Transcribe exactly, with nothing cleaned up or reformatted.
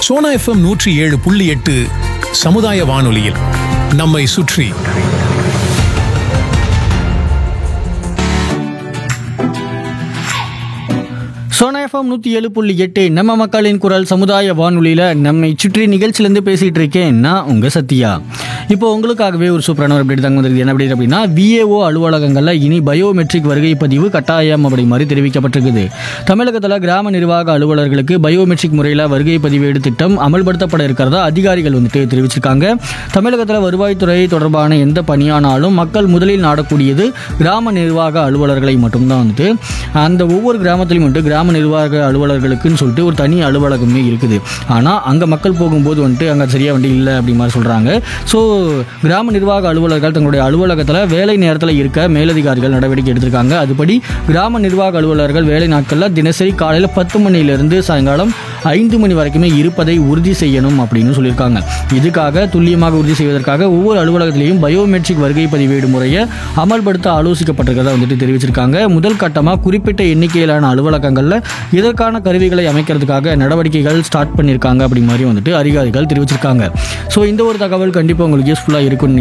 Sona FM நூற்றி ஏழு புள்ளி எட்டு சமுதாய வானொலியில் நம்மை சுற்றி. சோனா எஃப்எம் நூற்றி ஏழு புள்ளி எட்டு நம்ம மக்களின் குரல் சமுதாய வானொலியில் நம்மை சுற்றி நிகழ்ச்சியிலேருந்து பேசிகிட்டு இருக்கேன் நான் உங்கள் சத்யா. இப்போ உங்களுக்காகவே ஒரு சூப்பரான ஒரு அப்டேட் தாங்க வந்திருக்கு. என்ன அப்டேட் அப்படின்னா, விஏஓ அலுவலகங்களில் இனி பயோமெட்ரிக் வருகை பதிவு கட்டாயம் அப்படி மாதிரி தெரிவிக்கப்பட்டிருக்குது. தமிழகத்தில் கிராம நிர்வாக அலுவலர்களுக்கு பயோமெட்ரிக் முறையில் வருகை பதிவேடு திட்டம் அமல்படுத்தப்பட இருக்கிறதா அதிகாரிகள் வந்துட்டு தெரிவிச்சிருக்காங்க. தமிழகத்தில் வருவாய்த்துறை தொடர்பான எந்த பணியானாலும் மக்கள் முதலில் நாடக்கூடியது கிராம நிர்வாக அலுவலர்களை மட்டும்தான். வந்துட்டு அந்த ஒவ்வொரு கிராமத்திலையும் வந்துட்டு கிராம நிர்வாக அலுவலர்களுக்குன்னு சொல்லிட்டு ஒரு தனி அலுவலகமே இருக்குது. ஆனால் அங்கே மக்கள் போகும்போது வந்துட்டு அங்கே சரியாக வண்டி இல்லை அப்படி மாதிரி சொல்கிறாங்க. ஸோ கிராம நிர்வாக அலுவலர்கள் தங்களுடைய அலுவலகத்தில் வேலை நேரத்தில் இருக்க மேலதிகாரிகள் நடவடிக்கை எடுத்திருக்காங்க. அதுபடி கிராம நிர்வாக அலுவலர்கள் வேலை நாட்களில் தினசரி காலையில் பத்து மணியிலிருந்து சாயங்காலம் ஐந்து மணி வரைக்குமே இருப்பதை உறுதி செய்யணும் அப்படின்னு சொல்லியிருக்காங்க. இதுக்காக துல்லியமாக உறுதி செய்வதற்காக ஒவ்வொரு அலுவலகத்திலையும் பயோமெட்ரிக் வருகை பதிவேடு முறையை அமல்படுத்த ஆலோசிக்கப்பட்டிருக்கிறதா வந்துட்டு தெரிவிச்சிருக்காங்க. முதல் கட்டமாக குறிப்பிட்ட எண்ணிக்கையிலான அலுவலகங்களில் இதற்கான கருவிகளை அமைக்கிறதுக்காக நடவடிக்கைகள் ஸ்டார்ட் பண்ணியிருக்காங்க அப்படி மாதிரி வந்துட்டு அதிகாரிகள் தெரிவிச்சிருக்காங்க. ஸோ இந்த ஒரு தகவல் கண்டிப்பாக உங்களுக்கு யூஸ்ஃபுல்லாக இருக்கும்னு